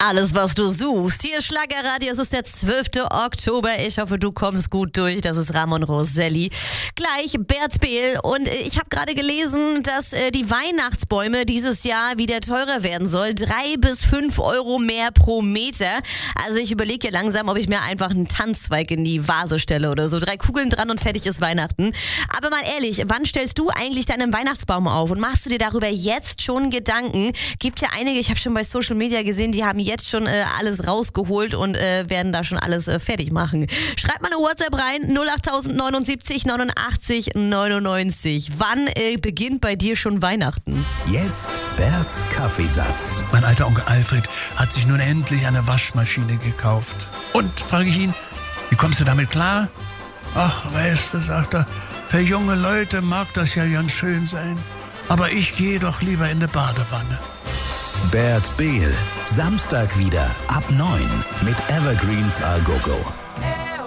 Alles, was du suchst. Hier ist Schlagerradio, es ist der 12. Oktober. Ich hoffe, du kommst gut durch. Das ist Ramon Roselli. Gleich Bert Behl. Und ich habe gerade gelesen, dass die Weihnachtsbäume dieses Jahr wieder teurer werden soll. 3 bis 5 Euro mehr pro Meter. Also ich überlege ja langsam, ob ich mir einfach einen Tanzzweig in die Vase stelle oder so. 3 Kugeln dran und fertig ist Weihnachten. Aber mal ehrlich, wann stellst du eigentlich deinen Weihnachtsbaum auf? Und machst du dir darüber jetzt schon Gedanken? Gibt ja einige, ich habe schon bei Social Media gesehen, die haben jetzt schon alles rausgeholt und werden da schon alles fertig machen. Schreibt mal eine WhatsApp rein, 08079 89 99. Wann beginnt bei dir schon Weihnachten? Jetzt Berts Kaffeesatz. Mein alter Onkel Alfred hat sich nun endlich eine Waschmaschine gekauft. Und, frage ich ihn, wie kommst du damit klar? Ach, weißt du, sagt er, für junge Leute mag das ja ganz schön sein. Aber ich gehe doch lieber in die Badewanne. Bert Behl, Samstag wieder ab 9 mit Evergreens A Go Go.